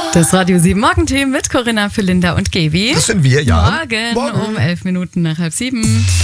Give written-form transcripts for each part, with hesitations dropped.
Das Radio 7 Morgenteam mit Corinna, Linda und Gaby. Das sind wir, ja. Morgen um 11 Minuten nach 6:30.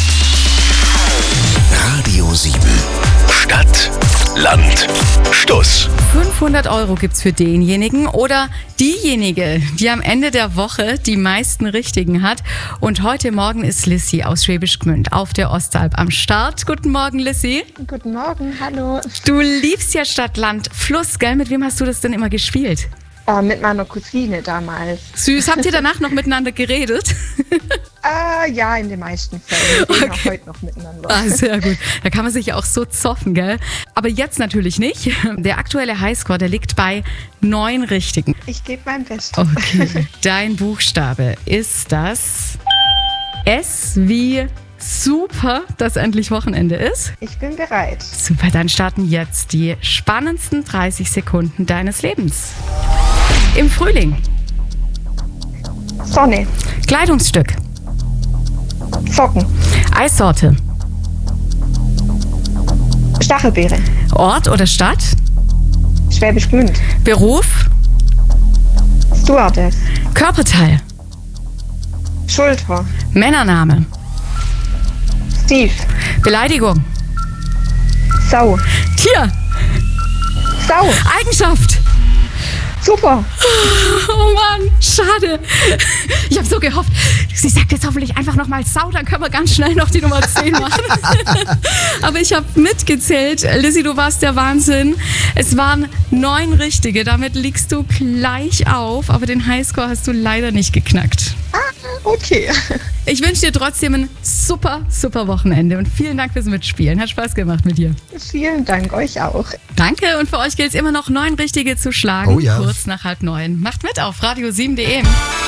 Radio 7. Stadt, Land, Stuss. 500 € gibt's für denjenigen oder diejenige, die am Ende der Woche die meisten Richtigen hat. Und heute Morgen ist Lissy aus Schwäbisch Gmünd auf der Ostalb am Start. Guten Morgen, Lissy. Guten Morgen, hallo. Du liebst ja Stadt, Land, Fluss, gell? Mit wem hast du das denn immer gespielt? Mit meiner Cousine damals. Süß. Habt ihr danach noch miteinander geredet? Ja, in den meisten Fällen. Wir reden auch heute noch miteinander. Ah, sehr gut. Da kann man sich ja auch so zoffen, gell? Aber jetzt natürlich nicht. Der aktuelle Highscore, der liegt bei 9 Richtigen. Ich gebe mein Bestes. Okay. Dein Buchstabe ist das S wie super, dass endlich Wochenende ist. Ich bin bereit. Super, dann starten jetzt die spannendsten 30 Sekunden deines Lebens. Im Frühling. Sonne. Kleidungsstück. Socken. Eissorte. Stachelbeere. Ort oder Stadt. Schwäbisch Gmünd. Beruf. Stewardess. Körperteil. Schulter. Männername. Steve. Beleidigung. Sau. Tier. Sau. Eigenschaft. Super. Oh Mann, schade. Ich habe so gehofft, sie sagt jetzt hoffentlich einfach nochmal Sau, dann können wir ganz schnell noch die Nummer 10 machen. Aber ich habe mitgezählt. Lissy, du warst der Wahnsinn. Es waren 9 Richtige, damit liegst du gleich auf, aber den Highscore hast du leider nicht geknackt. Okay. Ich wünsche dir trotzdem ein super, super Wochenende und vielen Dank fürs Mitspielen. Hat Spaß gemacht mit dir. Vielen Dank, euch auch. Danke und für euch gilt es immer noch 9 Richtige zu schlagen. Oh ja. Kurz nach 8:30. Macht mit auf radio7.de.